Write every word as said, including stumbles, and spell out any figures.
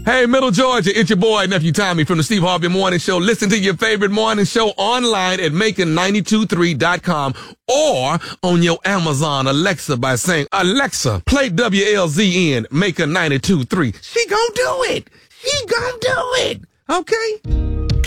Hey, Middle Georgia, it's your boy, Nephew Tommy from the Steve Harvey Morning Show. Listen to your favorite morning show online at making nine two three dot com or on your Amazon Alexa by saying, Alexa, play W L Z N, Maker ninety-two point three. She gonna do it. She gonna do it. Okay?